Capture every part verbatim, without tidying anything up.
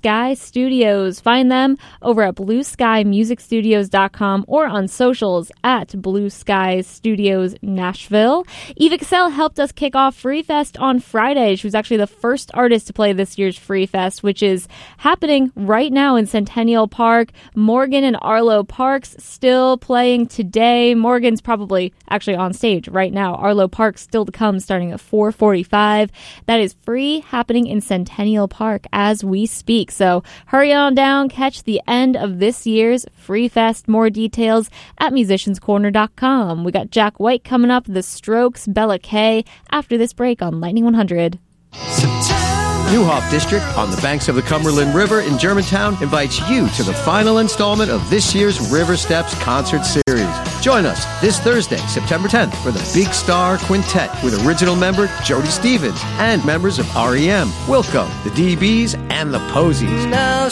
Sky Studios. Find them over at blue sky music studios dot com or on socials at Blue Sky Studios Nashville. Eva Cassell helped us kick off Free Fest on Friday. She was actually the first artist to play this year's Free Fest, which is happening right now in Centennial Park. Morgan and Arlo Parks still playing today. Morgan's probably actually on stage right now. Arlo Parks still to come starting at four forty-five. That is free, happening in Centennial Park as we speak. So hurry on down, catch the end of this year's Free Fest. More details at musicians corner dot com. We got Jack White coming up, The Strokes, Bella Kay, after this break on Lightning one hundred. Neuhoff District on the banks of the Cumberland River in Germantown invites you to the final installment of this year's River Steps Concert Series. Join us this Thursday, September tenth, for the Big Star Quintet with original member Jody Stevens and members of R E M, Wilco, the D Bs, and the Posies. Now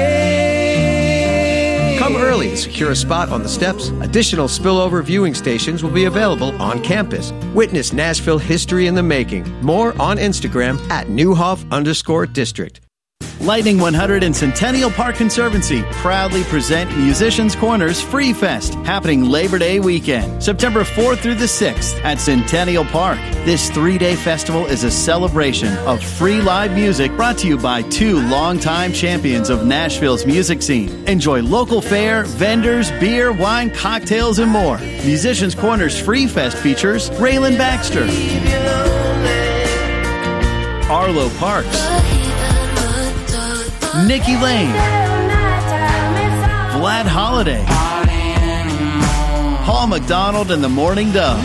Come early to secure a spot on the steps. Additional spillover viewing stations will be available on campus. Witness Nashville history in the making. More on Instagram at Neuhoff underscore district. Lightning one hundred and Centennial Park Conservancy proudly present Musicians Corner's Free Fest, happening Labor Day weekend, September fourth through the sixth at Centennial Park. This three-day festival is a celebration of free live music brought to you by two longtime champions of Nashville's music scene. Enjoy local fare, vendors, beer, wine, cocktails, and more. Musicians Corner's Free Fest features Raylan Baxter, Arlo Parks, Nikki Lane, Vlad Holiday, Paul McDonald and the Morning Doves,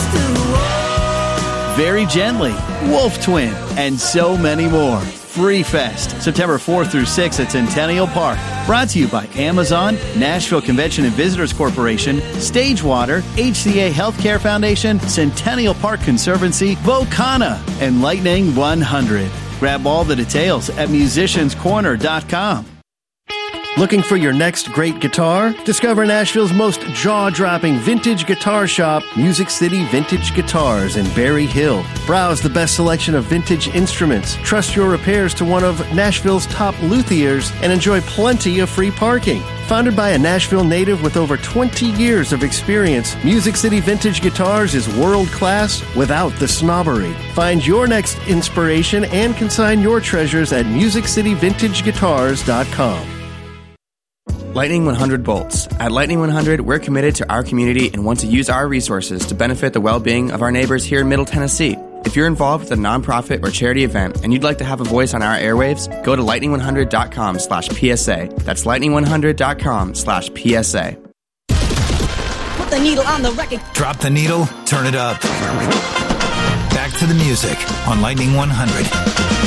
Very Gently, Wolf Twin, and so many more. Free Fest, September fourth through sixth at Centennial Park. Brought to you by Amazon, Nashville Convention and Visitors Corporation, Stagewater, H C A Healthcare Foundation, Centennial Park Conservancy, Vocana, and Lightning one hundred. Grab all the details at musicians corner dot com. Looking for your next great guitar? Discover Nashville's most jaw-dropping vintage guitar shop, Music City Vintage Guitars in Berry Hill. Browse the best selection of vintage instruments, trust your repairs to one of Nashville's top luthiers, and enjoy plenty of free parking. Founded by a Nashville native with over twenty years of experience, Music City Vintage Guitars is world-class without the snobbery. Find your next inspiration and consign your treasures at music city vintage guitars dot com. Lightning one hundred Bolts. At Lightning one hundred, we're committed to our community and want to use our resources to benefit the well-being of our neighbors here in Middle Tennessee. If you're involved with a nonprofit or charity event and you'd like to have a voice on our airwaves, go to lightning one hundred dot com slash P S A. That's lightning one hundred dot com slash P S A. Put the needle on the record. Drop the needle, turn it up. Back to the music on Lightning one hundred.